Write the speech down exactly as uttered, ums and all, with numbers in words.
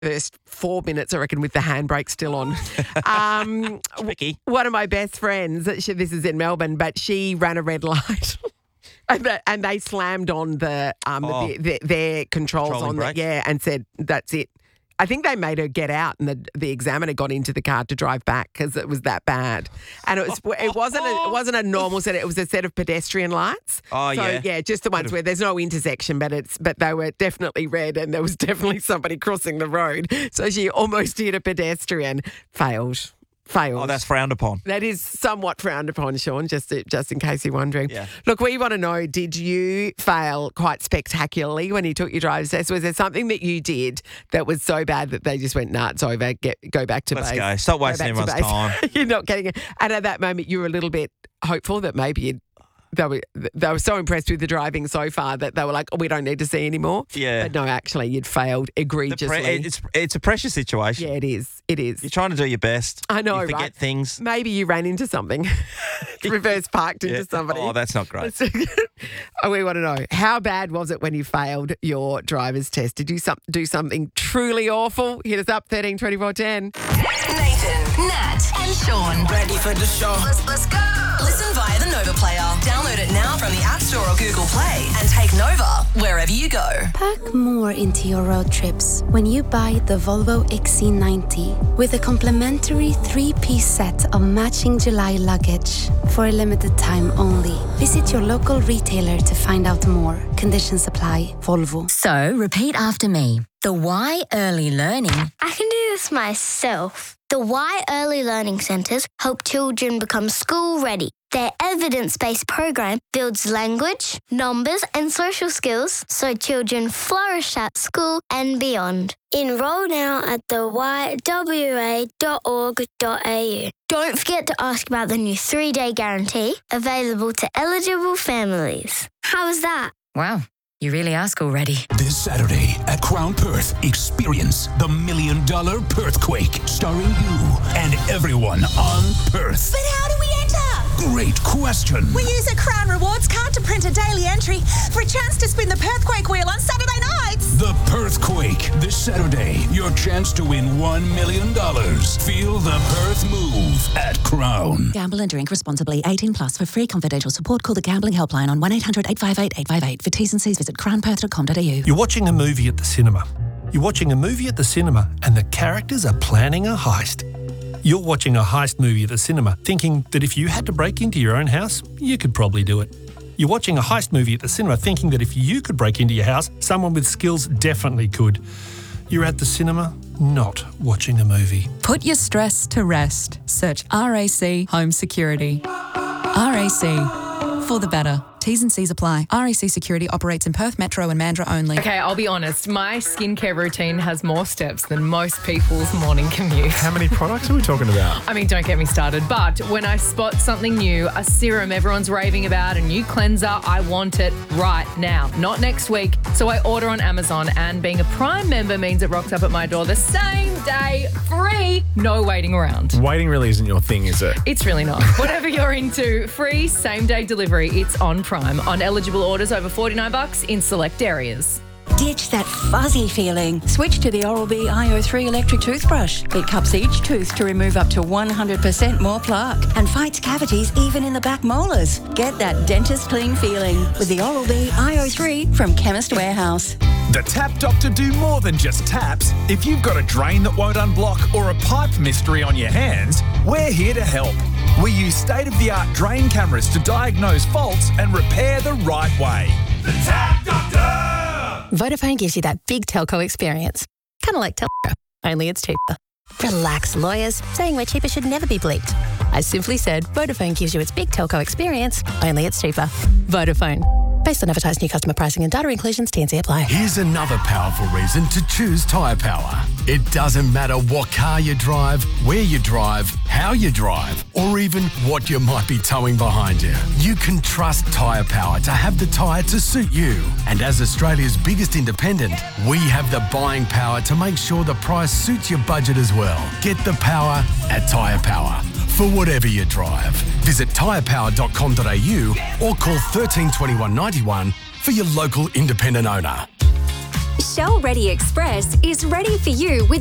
first four minutes, I reckon, with the handbrake still on. Um, Tricky. One of my best friends, she, this is in Melbourne, but she ran a red light. And, the, and they slammed on the, um, Oh. the, the their controls Controlling on the, brakes? yeah, and said, that's it. I think they made her get out, and the the examiner got into the car to drive back because it was that bad. And it was it wasn't a, it wasn't a normal set. It was a set of pedestrian lights. Oh, so, yeah. yeah, just the ones where there's no intersection, but it's but they were definitely red, and there was definitely somebody crossing the road. So she almost hit a pedestrian. Failed. Failed. Oh, that's frowned upon. That is somewhat frowned upon, Sean, just to, just in case you're wondering. Yeah. Look, we want to know, did you fail quite spectacularly when you took your driver's test? Was there something that you did that was so bad that they just went, nah, it's over, get, go back to Let's base? go. Stop Go wasting back to everyone's base. time. You're not getting it. And at that moment, you were a little bit hopeful that maybe you'd They were, they were so impressed with the driving so far that they were like, oh, we don't need to see anymore. Yeah. But no, actually, you'd failed The egregiously. pre- it's it's a pressure situation. yeah, it is. It is. You're trying to do your best. I know, You forget right? things. Maybe you ran into something, reverse parked into Yeah. somebody. Oh, that's not great. Oh, we want to know, how bad was it when you failed your driver's test? Did you some, do something truly awful? Hit us up, thirteen twenty-four ten. Nathan, Nat, and Sean. Ready for the show. Let's, let's go. Listen via the Nova Player. Download it now from the App Store or Google Play and take Nova wherever you go. Pack more into your road trips when you buy the Volvo X C ninety with a complimentary three-piece set of matching July luggage for a limited time only. Visit your local retailer to find out more. Conditions apply. Volvo. So, repeat after me. The Y Early Learning. I can do this myself. The Y Early Learning Centres help children become school ready. Their evidence-based program builds language, numbers and social skills so children flourish at school and beyond. Enroll now at the y w a dot org dot a u. Don't forget to ask about the new three-day guarantee available to eligible families. How was that? Wow, you really ask already. This Saturday at Crown Perth, experience the Million Dollar Perthquake, starring you and everyone on Perth. But how do we enter? Great question. We use a Crown Rewards card to print a daily entry for a chance to spin the Perthquake wheel on Saturday nights. The Perthquake, this Saturday. Your chance to win one million dollars. Feel the Perth move at Crown. Gamble and drink responsibly. eighteen plus. For free confidential support, call the Gambling Helpline on one eight hundred eight five eight eight five eight. For T's and C's, visit crown perth dot com dot a u. You're watching a movie at the cinema. You're watching a movie at the cinema and the characters are planning a heist. You're watching a heist movie at the cinema thinking that if you had to break into your own house, you could probably do it. You're watching a heist movie at the cinema thinking that if you could break into your house, someone with skills definitely could. You're at the cinema, not watching a movie. Put your stress to rest. Search R A C Home Security. R A C, for the better. T's and C's apply. R A C Security operates in Perth Metro and Mandurah only. Okay, I'll be honest. My skincare routine has more steps than most people's morning commute. How many products are we talking about? I mean, don't get me started. But when I spot something new, a serum everyone's raving about, a new cleanser, I want it right now, not next week. So I order on Amazon, and being a Prime member means it rocks up at my door the same day, free, no waiting around. Waiting really isn't your thing, is it? It's really not. Whatever you're into, free same-day delivery. It's on Prime on eligible orders over forty-nine bucks in select areas. Ditch that fuzzy feeling. Switch to the Oral-B I O three electric toothbrush. It cups each tooth to remove up to one hundred percent more plaque and fights cavities even in the back molars. Get that dentist clean feeling with the Oral-B I O three from Chemist Warehouse. The Tap Doctor do more than just taps. If you've got a drain that won't unblock or a pipe mystery on your hands, we're here to help. We use state-of-the-art drain cameras to diagnose faults and repair the right way. The Tap Doctor! Vodafone gives you that big telco experience. Kind of like Telco, only it's cheaper. Relax, lawyers. Saying we're cheaper should never be bleeped. I simply said Vodafone gives you its big telco experience, only it's cheaper. Vodafone. Based on advertised new customer pricing and data inclusions, T and C apply. Here's another powerful reason to choose Tyre Power. It doesn't matter what car you drive, where you drive, how you drive, or even what you might be towing behind you. You can trust Tyre Power to have the tyre to suit you. And as Australia's biggest independent, we have the buying power to make sure the price suits your budget as well. Get the power at Tyre Power. For whatever you drive, visit tyre power dot com dot a u or call thirteen twenty-one ninety-one for your local independent owner. Shell Ready Express is ready for you with